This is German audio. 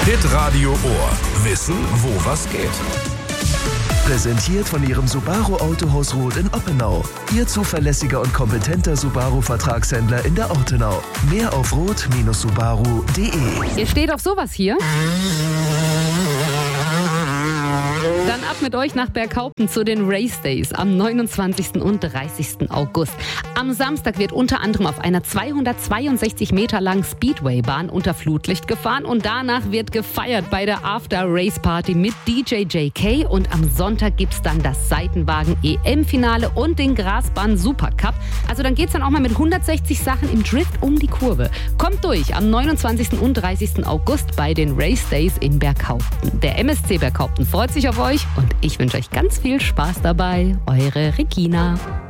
Hitradio Ohr. Wissen, wo was geht. Präsentiert von Ihrem Subaru Autohaus Roth in Oppenau. Ihr zuverlässiger und kompetenter Subaru-Vertragshändler in der Ortenau. Mehr auf roth-subaru.de. Ihr steht auf sowas hier? Dann ab mit euch nach Berghaupten zu den Race Days am 29. und 30. August. Am Samstag wird unter anderem auf einer 262 Meter langen Speedway-Bahn unter Flutlicht gefahren und danach wird gefeiert bei der After-Race-Party mit DJ JK und am Sonntag gibt's dann das Seitenwagen-EM-Finale und den Grasbahn-Supercup. Also dann geht's dann auch mal mit 160 Sachen im Drift um die Kurve. Kommt durch am 29. und 30. August bei den Race Days in Berghaupten. Der MSC Berghaupten freut sich auf euch und ich wünsche euch ganz viel Spaß dabei. Eure Regina.